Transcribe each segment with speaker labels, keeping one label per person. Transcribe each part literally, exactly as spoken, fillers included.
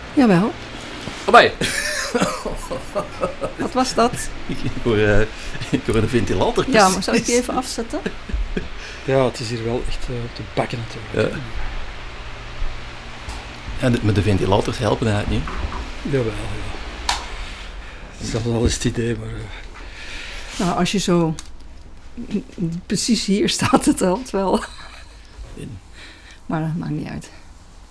Speaker 1: Jawel.
Speaker 2: Amai.
Speaker 1: Wat was dat?
Speaker 2: Ik, ik, hoor, uh, ik hoor een ventilator.
Speaker 1: Ja, precies. Maar zal ik die even afzetten?
Speaker 3: Ja, het is hier wel echt uh, te bakken natuurlijk.
Speaker 2: Ja. Ja, de, met de ventilators helpen eigenlijk niet.
Speaker 3: Jawel, ja. Dat is wel eens het idee, maar... Uh...
Speaker 1: Nou, als je zo... Precies hier staat het helpt wel. Maar dat maakt niet uit.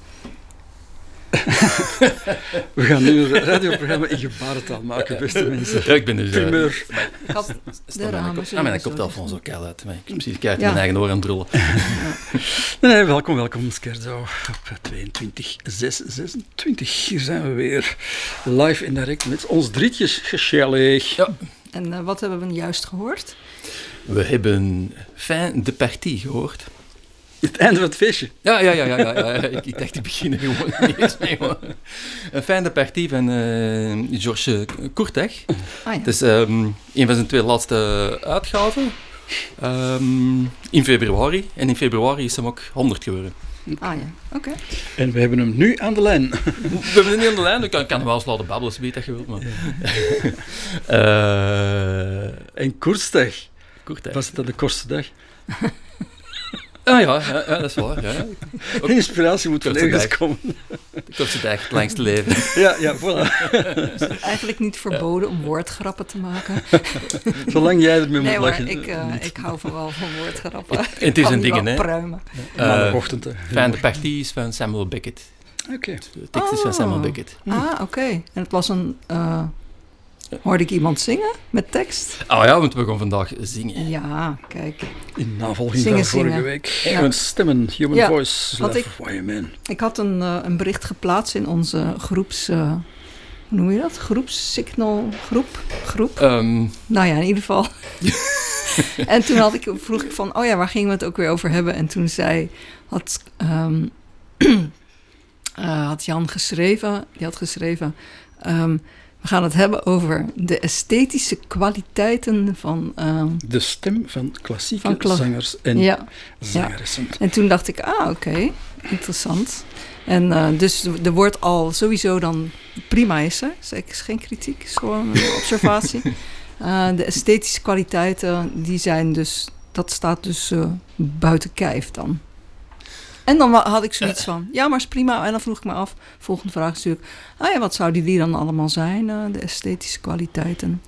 Speaker 3: We gaan nu een radioprogramma in gebarentaal maken, beste mensen.
Speaker 2: Ja, ik ben dus...
Speaker 3: Primeur.
Speaker 2: Uh,
Speaker 1: ik had de ramen
Speaker 2: zo... Ah, mijn koptelefoon zo keil uit. Ik precies kijk
Speaker 1: ja.
Speaker 2: mijn eigen oor aan het drullen.
Speaker 1: Ja.
Speaker 3: Nee, nee, welkom, welkom, Scherzo. Op tweeëntwintig zes zesentwintig. Hier zijn we weer. Live en direct met ons drietjes. Gezellig.
Speaker 2: Ja.
Speaker 1: En uh, wat hebben we juist gehoord?
Speaker 2: We hebben Fin de Partie gehoord.
Speaker 3: Het einde van het feestje.
Speaker 2: Ja, ja, ja, ja, ja, ja. Ik, ik dacht, ik begin er gewoon niet eens mee. Een Fin de Partie van uh, Georges Courtech.
Speaker 1: Ah, ja.
Speaker 2: Het is um, een van zijn twee laatste uitgaven. Um, in februari. En in februari is hem ook honderd geworden.
Speaker 1: Ah ja, oké. Okay.
Speaker 3: En we hebben hem nu aan de lijn.
Speaker 2: We hebben hem nu aan de lijn. Ik kan, kan hem wel eens laten babbelen, als je weet dat je wilt. Maar.
Speaker 3: Ja. uh, en Courtech.
Speaker 2: Courtech.
Speaker 3: Was het dan de kortste dag?
Speaker 2: Ah ja, ja, ja, dat is waar. Ja.
Speaker 3: Ook inspiratie moet van ergens komen.
Speaker 2: De kortste dag, het langste leven.
Speaker 3: Ja, ja, voilà.
Speaker 1: Is het eigenlijk niet verboden om woordgrappen te maken?
Speaker 3: Zolang jij ermee
Speaker 1: nee,
Speaker 3: moet lachen.
Speaker 1: Nee, ik, uh, ik hou van wel van woordgrappen.
Speaker 2: En het is een ding, hè?
Speaker 1: Pruimen.
Speaker 3: Maandagochtend.
Speaker 2: Uh, Fin de Partie is van Samuel Beckett.
Speaker 3: Oké. Okay.
Speaker 2: De tekst is van Samuel Beckett.
Speaker 1: Ah, oké. Okay. En het was een... Uh, hoorde ik iemand zingen met tekst?
Speaker 2: Oh ja, want we gaan vandaag zingen.
Speaker 1: Ja, kijk.
Speaker 3: In navolging
Speaker 1: zingen,
Speaker 3: van vorige
Speaker 1: zingen.
Speaker 3: week.
Speaker 1: Ja.
Speaker 3: Met stemmen, Human
Speaker 1: ja.
Speaker 3: Voice,
Speaker 1: Had
Speaker 3: Love
Speaker 1: ik,
Speaker 3: of Y M N.
Speaker 1: Ik had een, uh, een bericht geplaatst in onze groeps... Uh, hoe noem je dat? Groepssignal groep? Groep?
Speaker 2: Um.
Speaker 1: Nou ja, in ieder geval. En toen had ik, vroeg ik van... Oh ja, waar gingen we het ook weer over hebben? En toen zei... Had, um, uh, had Jan geschreven... Die had geschreven... Um, we gaan het hebben over de esthetische kwaliteiten van... Uh,
Speaker 3: de stem van klassieke
Speaker 1: van kla-
Speaker 3: zangers en
Speaker 1: ja,
Speaker 3: zangeressen.
Speaker 1: Ja. En toen dacht ik, ah, oké, okay, interessant. En uh, dus er wordt al sowieso dan... Prima is er, is geen kritiek, is gewoon een observatie. Uh, de esthetische kwaliteiten, die zijn dus... Dat staat dus uh, buiten kijf dan. En dan had ik zoiets van, ja, maar is prima. En dan vroeg ik me af, volgende vraag is natuurlijk... Ah ja, wat zouden die dan allemaal zijn, uh, de esthetische kwaliteiten?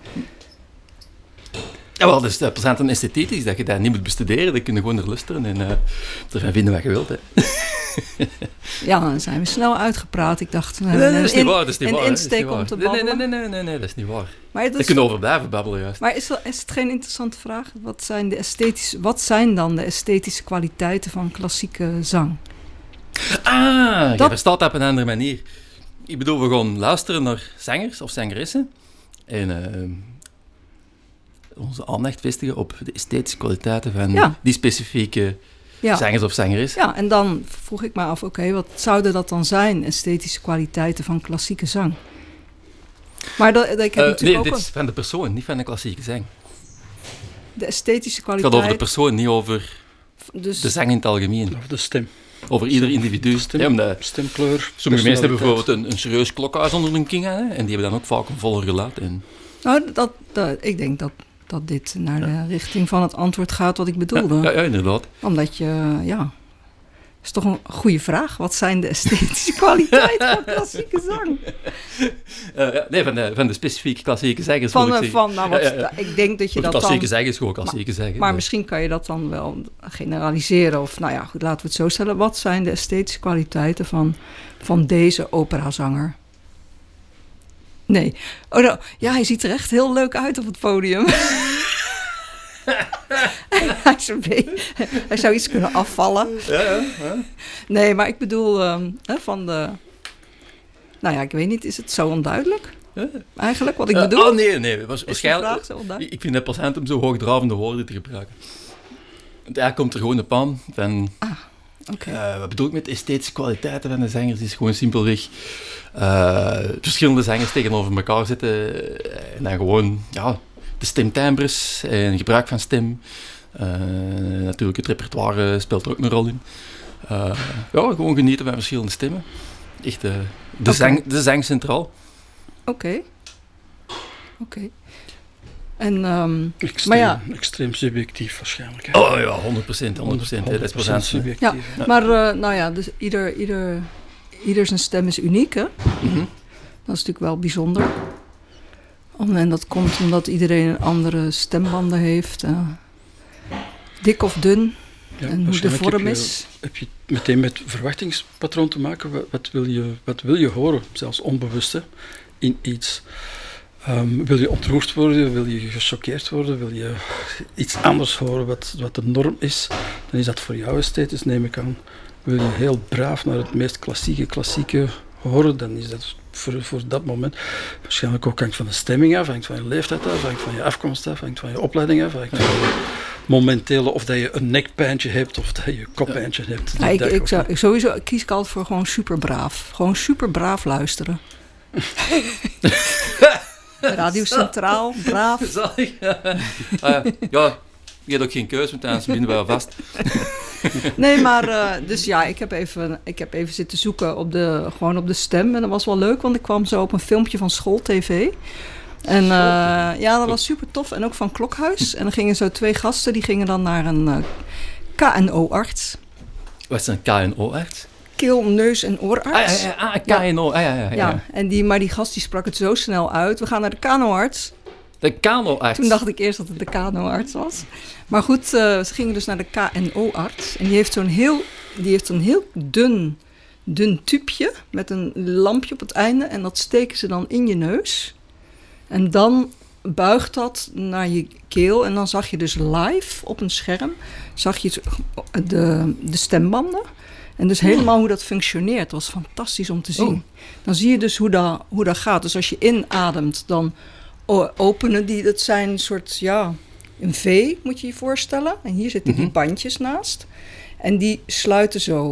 Speaker 2: Ja, wel, dus het plezant en esthetisch, dat je dat niet moet bestuderen. Dan kun je gewoon er luisteren en uh, ervan vinden wat je wilt. Hè.
Speaker 1: Ja, dan zijn we snel uitgepraat. Ik dacht,
Speaker 2: nee, nee, dat is niet waar. Dat is niet
Speaker 1: een
Speaker 2: waar.
Speaker 1: insteek om te babbelen.
Speaker 2: Nee, nee, nee, nee, nee, nee, dat is niet waar.
Speaker 1: Maar dat
Speaker 2: is... kunnen over blijven babbelen, juist.
Speaker 1: Maar is, dat, is het geen interessante vraag? Wat zijn, de esthetische, wat zijn dan de esthetische kwaliteiten van klassieke zang?
Speaker 2: Ah, dat... je verstaat dat op een andere manier. Ik bedoel, we gaan luisteren naar zangers of zangeressen. En uh, onze aandacht vestigen op de esthetische kwaliteiten van ja. die specifieke... Ja. Zangers of zangeres.
Speaker 1: Ja, en dan vroeg ik me af, oké, okay, wat zouden dat dan zijn, esthetische kwaliteiten van klassieke zang? Maar dat, dat ik heb uh, natuurlijk
Speaker 2: nee,
Speaker 1: ook
Speaker 2: dit
Speaker 1: een...
Speaker 2: is van de persoon, niet van de klassieke zang.
Speaker 1: De esthetische kwaliteit...
Speaker 2: Het gaat over de persoon, niet over
Speaker 1: dus...
Speaker 2: de zang in het algemeen.
Speaker 3: Over de stem.
Speaker 2: Over ieder individu.
Speaker 3: Stem,
Speaker 2: ja, omdat
Speaker 3: stemkleur.
Speaker 2: Sommige mensen hebben bijvoorbeeld een, een serieus klokhuis onder hun king aan, hè, en die hebben dan ook vaak een voller geluid. En...
Speaker 1: Nou, dat, dat, ik denk dat... dat dit naar de richting van het antwoord gaat wat ik bedoelde.
Speaker 2: Ja, ja, ja inderdaad.
Speaker 1: Omdat je, ja... is toch een goede vraag. Wat zijn de esthetische kwaliteiten van klassieke zang?
Speaker 2: Uh, ja, nee, van de, van de specifieke klassieke zangers.
Speaker 1: Van,
Speaker 2: ik,
Speaker 1: van, nou, wat,
Speaker 2: ja, ja, ja.
Speaker 1: ik denk dat je dat dan...
Speaker 2: Klassieke zangers, gewoon klassieke zangers.
Speaker 1: Maar, maar misschien kan je dat dan wel generaliseren. Of, nou ja, goed, laten we het zo stellen. Wat zijn de esthetische kwaliteiten van, van deze operazanger? Nee. Oh, nou, ja, hij ziet er echt heel leuk uit op het podium. hij, zou, hij zou iets kunnen afvallen.
Speaker 2: Ja, ja, ja.
Speaker 1: Nee, maar ik bedoel um, van de... Nou ja, ik weet niet, is het zo onduidelijk? Ja. Eigenlijk, wat ik uh, bedoel?
Speaker 2: Oh nee, nee, was, waarschijnlijk...
Speaker 1: Ik,
Speaker 2: ik vind het plezant om zo hoogdravende woorden te gebruiken. Want daar komt er gewoon de pan van...
Speaker 1: Ah, oké. Okay.
Speaker 2: Uh, wat bedoel ik met esthetische kwaliteiten van de zangers? Is gewoon simpelweg uh, verschillende zangers tegenover elkaar zetten en dan gewoon, ja... de stemtimbres en gebruik van stem. Uh, natuurlijk, het repertoire speelt er ook een rol in. Uh, ja, gewoon genieten van verschillende stemmen. Echt uh, de, okay. zang, de zang centraal.
Speaker 1: Oké. Okay. Oké. Okay. En, um,
Speaker 3: extreem,
Speaker 1: maar ja.
Speaker 3: extreem subjectief waarschijnlijk. Hè?
Speaker 2: Oh ja, honderd procent. honderd procent, honderd procent
Speaker 3: subjectief.
Speaker 1: Ja, ja. Maar uh, nou ja, dus ieder, ieder, ieder zijn stem is uniek, hè? Mm-hmm. Dat is natuurlijk wel bijzonder. En dat komt omdat iedereen andere stembanden heeft. Uh, dik of dun. Ja, en hoe de vorm
Speaker 3: heb je,
Speaker 1: is.
Speaker 3: Heb je meteen met verwachtingspatroon te maken? Wat, wat, wil, je, wat wil je horen, zelfs onbewust, hè, in iets? Um, wil je ontroerd worden? Wil je gechoqueerd worden? Wil je iets anders horen wat, wat de norm is? Dan is dat voor jou esthetisch, neem ik aan. Wil je heel braaf naar het meest klassieke, klassieke horen? Dan is dat voor, voor dat moment waarschijnlijk ook hangt van de stemming af, hangt van je leeftijd af, hangt van je afkomst af, hangt van je opleiding af, hangt van je momentele, of dat je een nekpijntje hebt of dat je koppijntje hebt.
Speaker 1: Ja, ik, ik zou, sowieso kies ik altijd voor gewoon super braaf. Gewoon super braaf luisteren. Radio Centraal, braaf.
Speaker 2: Zalig. uh, ja, je hebt ook geen keuze, want anders binden we wel vast.
Speaker 1: Nee, maar uh, dus ja, ik heb, even, ik heb even zitten zoeken op de, gewoon op de stem. En dat was wel leuk, want ik kwam zo op een filmpje van School T V. En uh, ja, dat was super tof. En ook van Klokhuis. En dan gingen zo twee gasten, die gingen dan naar een uh, K N O-arts.
Speaker 2: Wat is een K N O-arts?
Speaker 1: Keel, neus en oorarts.
Speaker 2: Ah, ja, ja, ah, K N O, ja. Ah, ja, ja, ja.
Speaker 1: ja en die, maar die gast die sprak het zo snel uit. We gaan naar de kanoarts.
Speaker 2: De kanoarts?
Speaker 1: Toen dacht ik eerst dat het de kanoarts was. Maar goed, uh, ze gingen dus naar de K N O-arts. En die heeft zo'n heel, die heeft zo'n heel dun, dun tubeje met een lampje op het einde. En dat steken ze dan in je neus. En dan buigt dat naar je keel. En dan zag je dus live op een scherm, zag je de, de stembanden. En dus helemaal hoe dat functioneert. Dat was fantastisch om te zien. Oh. Dan zie je dus hoe dat, hoe dat gaat. Dus als je inademt, dan openen die. Dat zijn een soort, ja, een V moet je je voorstellen. En hier zitten mm-hmm. die bandjes naast. En die sluiten zo.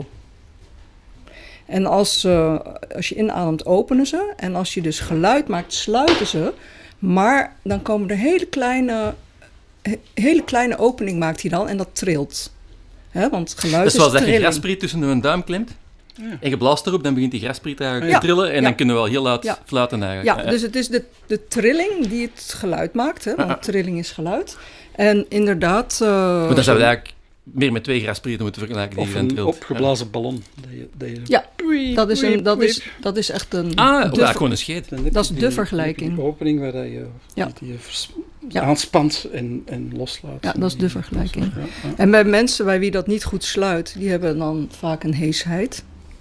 Speaker 1: En als, uh, als je inademt, openen ze. En als je dus geluid maakt, sluiten ze. Maar dan komen er hele kleine, hele kleine opening maakt hij dan. En dat trilt. He, want geluid
Speaker 2: dus
Speaker 1: is
Speaker 2: zoals dat
Speaker 1: trilling.
Speaker 2: je graspriet tussen een duim klimt. Ja. En je blaast erop, dan begint die graspriet eigenlijk
Speaker 1: ja.
Speaker 2: te trillen. En ja. dan kunnen we wel heel luid
Speaker 1: ja.
Speaker 2: fluiten eigenlijk.
Speaker 1: Ja, ja, dus het is de, de trilling die het geluid maakt. Hè, want ja. trilling is geluid. En inderdaad... Uh,
Speaker 2: maar dan zou je eigenlijk meer met twee grasprieten moeten vergelijken.
Speaker 3: Of
Speaker 2: die
Speaker 3: een
Speaker 2: trilt.
Speaker 3: opgeblazen ja. ballon. Dat je, dat je
Speaker 1: ja, wiep, dat, is een, dat, is, dat is echt een...
Speaker 2: Ah, de, ja, gewoon een scheet.
Speaker 1: Dat is
Speaker 3: die,
Speaker 1: de vergelijking.
Speaker 3: Die opening waar je,
Speaker 1: ja.
Speaker 3: die je vers,
Speaker 1: ja.
Speaker 3: aanspant en, en loslaat.
Speaker 1: Ja, dat is de vergelijking.
Speaker 3: Ja, ja.
Speaker 1: En bij mensen bij wie dat niet goed sluit, die hebben dan vaak een heesheid.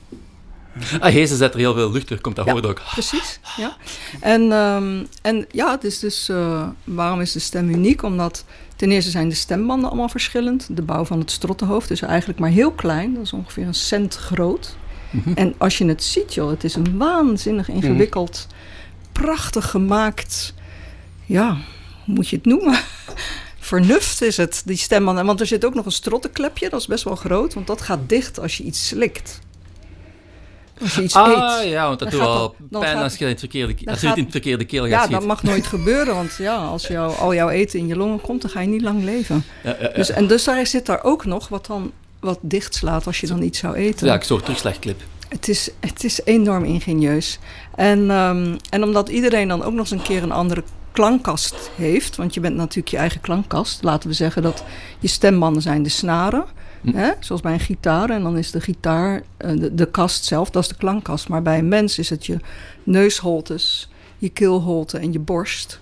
Speaker 2: Ah, heesen zet er heel veel lucht door, komt dat
Speaker 1: ja,
Speaker 2: hoort ook.
Speaker 1: Precies, ja. En, um, en ja, het is dus, uh, waarom is de stem uniek? Omdat ten eerste zijn de stembanden allemaal verschillend. De bouw van het strottenhoofd is eigenlijk maar heel klein. Dat is ongeveer een cent groot. Mm-hmm. En als je het ziet, joh, het is een waanzinnig ingewikkeld, mm. prachtig gemaakt, ja, hoe moet je het noemen? Vernuft is het, die stembanden. Want er zit ook nog een strottenklepje, dat is best wel groot, want dat gaat dicht als je iets slikt. Als je iets
Speaker 2: ah,
Speaker 1: eet.
Speaker 2: ja, want dat doet wel pijn gaat, als je, het verkeerde, als je gaat, het in het verkeerde keel gaat
Speaker 1: Ja,
Speaker 2: schieten.
Speaker 1: dat mag nooit gebeuren, want ja, als jou, al jouw eten in je longen komt, dan ga je niet lang leven. Ja, ja, ja. Dus, en dus daar zit daar ook nog wat dan wat dicht slaat als je dan iets zou eten.
Speaker 2: Ja, een soort terugslagclip.
Speaker 1: Het is, het is enorm ingenieus. En, um, en omdat iedereen dan ook nog eens een keer een andere klankkast heeft, want je bent natuurlijk je eigen klankkast. Laten we zeggen dat je stembanden zijn de snaren. Hè? Zoals bij een gitaar. En dan is de gitaar, de, de kast zelf, dat is de klankkast. Maar bij een mens is het je neusholtes, je keelholte en je borst.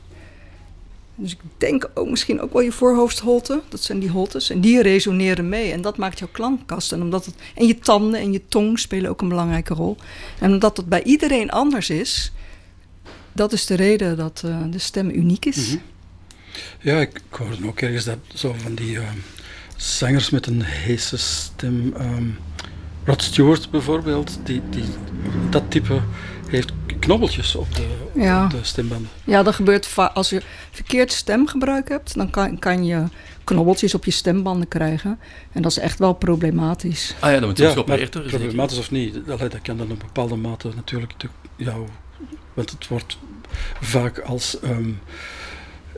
Speaker 1: Dus ik denk ook misschien ook wel je voorhoofdholte. Dat zijn die holtes. En die resoneren mee. En dat maakt jouw klankkast. En, omdat het, en je tanden en je tong spelen ook een belangrijke rol. En omdat het bij iedereen anders is, dat is de reden dat uh, de stem uniek is.
Speaker 3: Mm-hmm. Ja, ik, ik hoorde ook ergens dat zo van die... Uh, zangers met een heese stem. Um, Rod Stewart bijvoorbeeld, die, die, dat type heeft knobbeltjes op de,
Speaker 1: ja.
Speaker 3: op de stembanden.
Speaker 1: Ja, dat gebeurt va- als je verkeerd stemgebruik hebt, dan kan, kan je knobbeltjes op je stembanden krijgen. En dat is echt wel problematisch.
Speaker 2: Ah ja, dan moet je ja, geopereerd
Speaker 3: worden. Problematisch of niet, dat kan dan op bepaalde mate natuurlijk... De, ja, want het wordt vaak als... Um,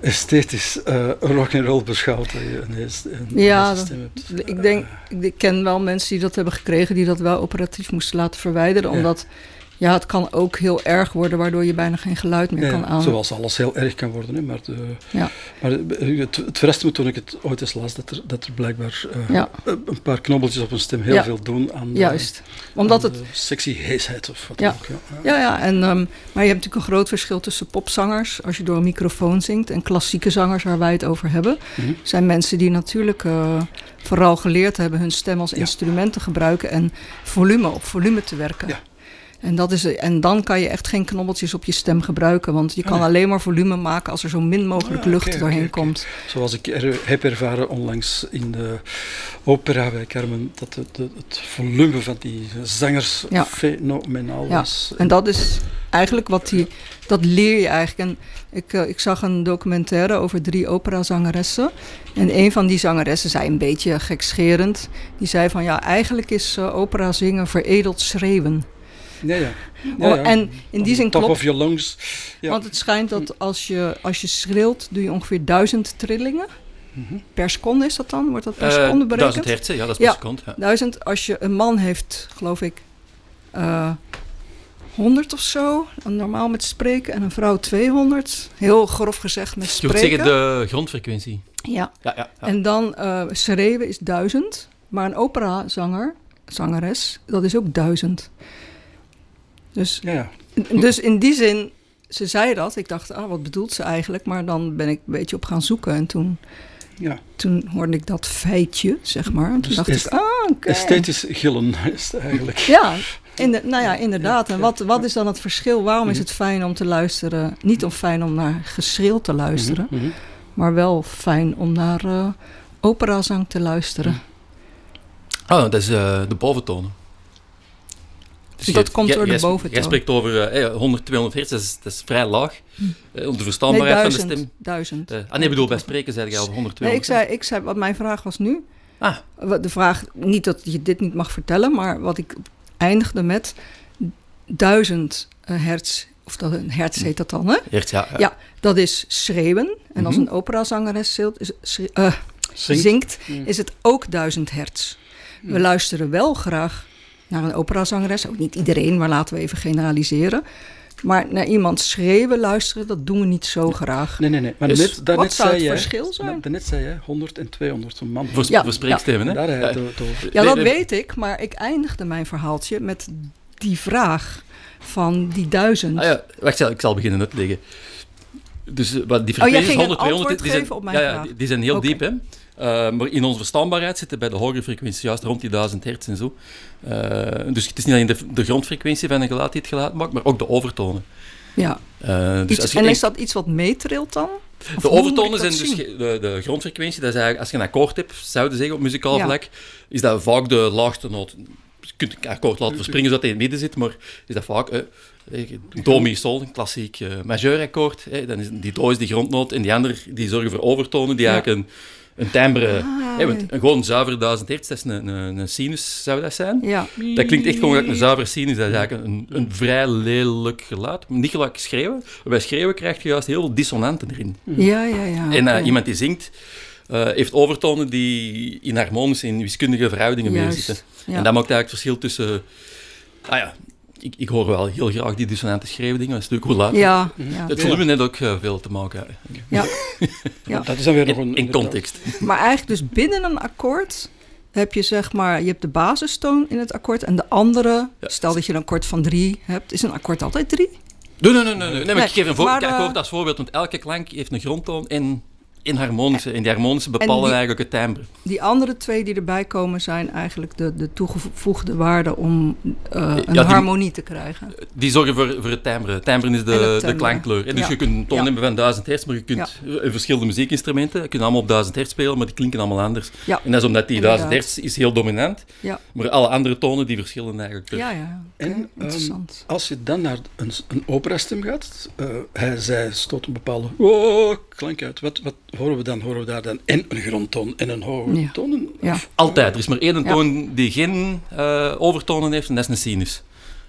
Speaker 3: esthetisch uh, rock and roll beschouwt. Dat je een, een,
Speaker 1: ja,
Speaker 3: een stem hebt.
Speaker 1: ik denk, ik ken wel mensen die dat hebben gekregen, die dat wel operatief moesten laten verwijderen, ja. omdat ja, het kan ook heel erg worden, waardoor je bijna geen geluid meer
Speaker 3: ja,
Speaker 1: kan aan.
Speaker 3: Zoals alles heel erg kan worden. Hè, maar de,
Speaker 1: ja.
Speaker 3: maar het, het verraste me toen ik het ooit eens las, dat er, dat er blijkbaar uh,
Speaker 1: ja.
Speaker 3: een paar knobbeltjes op een stem heel
Speaker 1: ja.
Speaker 3: veel doen aan, de,
Speaker 1: Juist. Omdat
Speaker 3: aan
Speaker 1: het,
Speaker 3: de sexy heesheid of wat
Speaker 1: ja.
Speaker 3: dan ook. Ja,
Speaker 1: ja, ja en, um, maar je hebt natuurlijk een groot verschil tussen popzangers, als je door een microfoon zingt, en klassieke zangers waar wij het over hebben.
Speaker 3: Mm-hmm.
Speaker 1: Zijn mensen die natuurlijk uh, vooral geleerd hebben hun stem als ja. instrument te gebruiken en volume op volume te werken. Ja. En, dat is, en dan kan je echt geen knobbeltjes op je stem gebruiken. Want je kan oh, nee. alleen maar volume maken als er zo min mogelijk ah, lucht okay, doorheen okay, komt.
Speaker 3: Okay. Zoals ik er, heb ervaren onlangs in de opera bij Carmen. Dat de, de, het volume van die zangers ja. fenomenaal
Speaker 1: ja.
Speaker 3: was.
Speaker 1: En dat is eigenlijk wat die... Dat leer je eigenlijk. En ik, uh, ik zag een documentaire over drie operazangeressen. En een van die zangeressen zei een beetje gekscherend. Die zei van ja, eigenlijk is uh, opera zingen veredeld schreeuwen.
Speaker 3: Ja, ja. Ja, ja.
Speaker 1: Oh, en in die zin
Speaker 3: top
Speaker 1: klopt.
Speaker 3: Of your lungs. Ja.
Speaker 1: Want het schijnt dat als je, als je schreeuwt, doe je ongeveer duizend trillingen. Mm-hmm. Per seconde is dat dan? Wordt dat per uh, seconde berekend?
Speaker 2: Duizend hertz, ja, dat is per
Speaker 1: ja,
Speaker 2: seconde. Ja.
Speaker 1: Duizend. Als je een man heeft, geloof ik, uh, honderd of zo, normaal met spreken, en een vrouw tweehonderd. Heel grof gezegd met spreken.
Speaker 2: Je moet zeggen de grondfrequentie.
Speaker 1: Ja.
Speaker 2: ja, ja, ja.
Speaker 1: En dan uh, schreeuwen is duizend. Maar een operazanger, zangeres, dat is ook duizend. Dus,
Speaker 3: ja.
Speaker 1: dus in die zin, ze zei dat. Ik dacht, ah, wat bedoelt ze eigenlijk? Maar dan ben ik een beetje op gaan zoeken. En toen,
Speaker 3: ja.
Speaker 1: toen hoorde ik dat feitje, zeg maar. En toen dus dacht est- ik, ah, oké. Okay.
Speaker 3: Esthetisch gillen is het eigenlijk.
Speaker 1: Ja, in de, nou ja, inderdaad. En wat, wat is dan het verschil? Waarom is het fijn om te luisteren? Niet om fijn om naar geschreeuw te luisteren. Mm-hmm. Maar wel fijn om naar uh, operazang te luisteren.
Speaker 2: Oh, dat is uh, de boventonen.
Speaker 1: Dus dat je, komt door de boventoon.
Speaker 2: Jij spreekt over uh, honderd, tweehonderd hertz, dat is, dat is vrij laag. Uh, om de verstaanbaarheid
Speaker 1: nee, duizend,
Speaker 2: van de stem.
Speaker 1: duizend.
Speaker 2: Uh, ah nee, bedoel, bij spreken zei je al honderd, tweehonderd.
Speaker 1: Nee, ik zei, ik zei, wat mijn vraag was nu.
Speaker 2: Ah.
Speaker 1: De vraag, niet dat je dit niet mag vertellen, maar wat ik eindigde met duizend uh, hertz, of dat een hertz heet dat dan, hè?
Speaker 2: Hertz, ja, ja.
Speaker 1: Ja, dat is schreeuwen. En mm-hmm. als een operazangeres zingt, is, uh, zingt mm. is het ook duizend hertz. Mm. We luisteren wel graag naar een operazangeres, ook niet iedereen, maar laten we even generaliseren. Maar naar iemand schreeuwen, luisteren, dat doen we niet zo graag.
Speaker 3: Nee, nee, nee. Maar
Speaker 1: dus
Speaker 3: net,
Speaker 1: wat
Speaker 3: net
Speaker 1: zou het
Speaker 3: jij,
Speaker 1: verschil zijn?
Speaker 3: Net zei je honderd en tweehonderd van man.
Speaker 2: Voor,
Speaker 1: ja,
Speaker 2: voor spreekstemmen,
Speaker 1: ja.
Speaker 2: hè?
Speaker 3: Daar ja. Het over.
Speaker 1: Ja, dat weet ik, maar ik eindigde mijn verhaaltje met die vraag van die duizend.
Speaker 2: Ah ja, wacht, ik zal beginnen uit te leggen. Dus wat die
Speaker 1: frequenties, oh, jij ging
Speaker 2: honderd,
Speaker 1: een
Speaker 2: tweehonderd,
Speaker 1: die zijn, op mijn
Speaker 2: ja,
Speaker 1: vraag.
Speaker 2: Ja, die zijn heel
Speaker 1: okay.
Speaker 2: diep, hè. Uh, maar in onze verstaanbaarheid zitten bij de hogere frequenties juist rond die duizend hertz en zo. Uh, dus het is niet alleen de, de grondfrequentie van een geluid die het geluid maakt, maar ook de overtonen.
Speaker 1: Ja.
Speaker 2: Uh, dus
Speaker 1: iets, en is dat iets wat meetrilt dan? Of
Speaker 2: de overtonen zijn dus ge, de, de grondfrequentie. Dat is eigenlijk, als je een akkoord hebt, zouden zeggen op muzikaal vlak, ja. is dat vaak de laagste noot. Je kunt een akkoord laten verspringen zodat hij in het midden zit, maar is dat vaak uh, do, mi, sol, een klassiek uh, majeurakkoord. Uh, dan is die do is die grondnoot en die andere die zorgen voor overtonen, die ja. eigenlijk een Een timbre, ah, hey, want een gewoon zuiver duizend hertz, dat is een, een, een sinus, zou dat zijn?
Speaker 1: Ja.
Speaker 2: Dat klinkt echt gewoon een zuiver sinus, dat is eigenlijk een, een vrij lelijk geluid. Niet gelijk schreeuwen. Bij schreeuwen krijg je juist heel veel dissonanten erin.
Speaker 1: Ja, ja, ja.
Speaker 2: En uh,
Speaker 1: okay.
Speaker 2: iemand die zingt, uh, heeft overtonen die in harmonische, in wiskundige verhoudingen meer zitten. Ja. En dat maakt eigenlijk het verschil tussen... Ah ja, ik, ik hoor wel heel graag die dissonante schreeuwdingen, dat is natuurlijk hoe laat.
Speaker 1: Ja, ja.
Speaker 2: Het volume heeft ook uh, veel te maken.
Speaker 1: Ja. ja.
Speaker 3: Dat is dan weer nog een...
Speaker 2: In, in context.
Speaker 1: Maar eigenlijk dus binnen een akkoord heb je zeg maar, je hebt de basistoon in het akkoord en de andere, ja. stel dat je een akkoord van drie hebt, is een akkoord altijd drie?
Speaker 2: Nee, nee, nee. nee, nee. nee maar ik geef een voor-
Speaker 1: maar,
Speaker 2: akkoord uh, als voorbeeld, want elke klank heeft een grondtoon en... In harmonische, en die harmonische bepalen die, eigenlijk het timbre.
Speaker 1: Die andere twee die erbij komen zijn eigenlijk de, de toegevoegde waarden om uh, een ja, die, harmonie te krijgen.
Speaker 2: Die zorgen voor, voor het timbre. Timbre is de, de klankkleur. En dus ja. je kunt een toon ja. hebben van duizend hertz, maar je kunt ja. verschillende muziekinstrumenten, je kunt allemaal op duizend hertz spelen, maar die klinken allemaal anders. Ja. En dat is omdat die duizend hertz is heel dominant, ja. maar alle andere tonen die verschillen eigenlijk.
Speaker 1: Ja, ja. Okay. En interessant.
Speaker 3: Um, als je dan naar een, een operastem gaat, uh, hij, zij stoot een bepaalde oh, klank uit. Wat, wat horen we dan? Horen we daar dan en een grondtoon en een hoge ja. toon?
Speaker 1: Ja.
Speaker 2: Altijd. Er is maar één toon ja. die geen uh, overtonen heeft en dat is een sinus.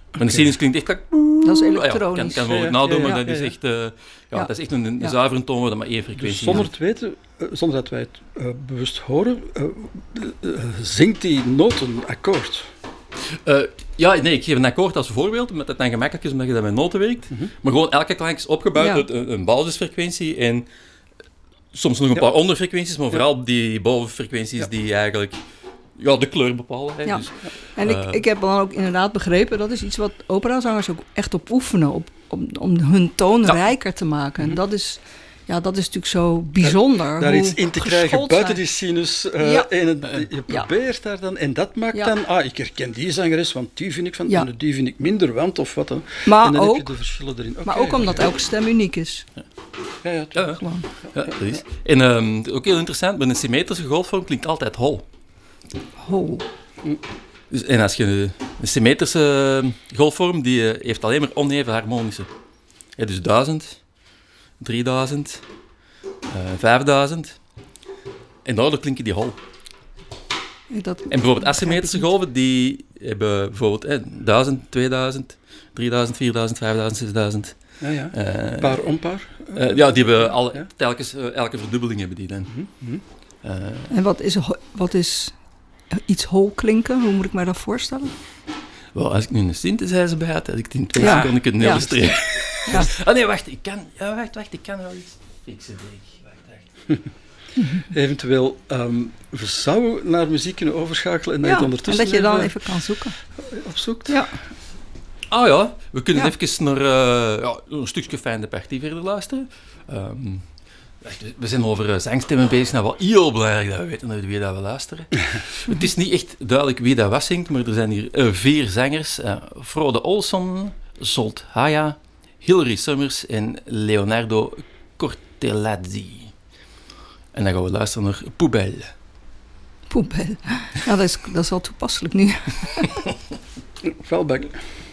Speaker 2: Maar de sinus klinkt echt...
Speaker 1: Dat is
Speaker 2: Ja,
Speaker 1: elektronisch.
Speaker 2: kan, kan wel
Speaker 3: Ja,
Speaker 2: nauw doen,
Speaker 3: ja,
Speaker 2: maar
Speaker 3: ja,
Speaker 2: dat is
Speaker 3: ja, ja.
Speaker 2: echt... Uh, ja,
Speaker 1: Ja.
Speaker 2: dat is echt een, een
Speaker 1: Ja.
Speaker 2: zuivere toon waar dat maar één frequentie
Speaker 3: Dus zonder
Speaker 2: is.
Speaker 3: het weten, uh, zonder dat wij het uh, bewust horen, uh, uh, zingt die noot een akkoord.
Speaker 2: Uh, ja, nee, ik geef een akkoord als voorbeeld, omdat het dan gemakkelijk is omdat je dat met noten werkt.
Speaker 3: Mm-hmm.
Speaker 2: Maar gewoon elke klank is opgebouwd
Speaker 1: Ja.
Speaker 2: uit een, een basisfrequentie en soms nog een
Speaker 3: Ja.
Speaker 2: paar onderfrequenties, maar
Speaker 3: Ja.
Speaker 2: vooral die bovenfrequenties
Speaker 3: Ja.
Speaker 2: die eigenlijk ja, de kleur bepalen. Hè.
Speaker 1: Ja.
Speaker 2: Dus,
Speaker 1: En ik,
Speaker 2: Uh,
Speaker 1: ik heb dan ook inderdaad begrepen, dat is iets wat operazangers ook echt op oefenen, op, om, om hun toon
Speaker 2: Ja.
Speaker 1: rijker te maken. En dat is, ja, dat is natuurlijk zo bijzonder.
Speaker 3: Daar
Speaker 1: hoe
Speaker 3: iets in te krijgen
Speaker 1: geschoold
Speaker 3: buiten
Speaker 1: zij-
Speaker 3: die sinus. Uh,
Speaker 1: Ja.
Speaker 3: en het,
Speaker 2: Uh,
Speaker 3: je
Speaker 1: ja.
Speaker 3: probeert daar dan, en dat maakt
Speaker 1: Ja.
Speaker 3: dan, ah, ik herken die zangeres, want die vind ik van,
Speaker 1: Ja.
Speaker 3: en die vind ik minder, want of wat dan.
Speaker 1: Maar
Speaker 3: en dan heb
Speaker 1: ook,
Speaker 3: je de verschillen erin.
Speaker 1: maar
Speaker 3: Oké,
Speaker 1: ook omdat
Speaker 3: oké.
Speaker 1: elke stem uniek is.
Speaker 3: Ja, ja,
Speaker 2: ja, ja,
Speaker 1: Gewoon.
Speaker 2: ja, dat is. En um, ook heel interessant, met een symmetrische golfvorm klinkt altijd hol.
Speaker 1: Ho.
Speaker 2: Dus, en als je een, een symmetrische golfvorm, die uh, heeft alleen maar oneven harmonische. Ja, dus duizend, drieduizend, uh, vijfduizend. En daardoor klinken die hol.
Speaker 1: Dat,
Speaker 2: En bijvoorbeeld asymmetrische golven, die hebben bijvoorbeeld eh, duizend, tweeduizend, drieduizend, vierduizend, vijfduizend, zesduizend.
Speaker 3: Ja, ja.
Speaker 2: Uh,
Speaker 3: Paar onpaar.
Speaker 2: uh, ja, die hebben alle,
Speaker 3: Ja.
Speaker 2: telkens, uh, elke verdubbeling hebben die dan.
Speaker 3: Mm-hmm.
Speaker 2: Uh,
Speaker 1: en wat is, ho- wat is iets hol klinken? Hoe moet ik mij dat voorstellen?
Speaker 2: wel, als ik nu een synthesizer bij had, had ik het in twee
Speaker 1: Ja.
Speaker 2: seconden kunnen
Speaker 1: Ja.
Speaker 2: illustreren.
Speaker 1: Ja.
Speaker 2: Oh nee, wacht, ik kan, ja, wacht, wacht, ik kan wel iets fixen, denk ik. Wacht, wacht.
Speaker 3: Eventueel, um, we zouden naar muziek kunnen overschakelen en dat je
Speaker 1: Ja,
Speaker 3: het
Speaker 1: en
Speaker 3: ondertussen
Speaker 1: dat je dan
Speaker 3: even,
Speaker 1: even kan zoeken.
Speaker 3: opzoekt.
Speaker 1: Ja.
Speaker 2: Ah ja, we kunnen
Speaker 1: Ja.
Speaker 2: even naar uh, ja, een stukje fijn de partie verder luisteren. Um, we zijn over uh, zangstemmen bezig, nou wel heel belangrijk dat we weten naar wie dat we luisteren. Het is niet echt duidelijk wie dat was zingt, maar er zijn hier uh, vier zangers. Uh, Frode Olsson, Zolt Haya, Hilary Summers en Leonardo Cortellazzi. En dan gaan we luisteren naar Poubelle.
Speaker 1: Poepel. Ja, dat is, dat is wel toepasselijk nu.
Speaker 3: Vuilbak.